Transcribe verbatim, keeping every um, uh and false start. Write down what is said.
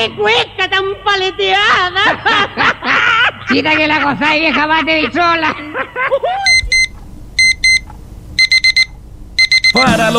qué cueca tan paleteada! Chita que la gozáis, vieja, bate sola. Para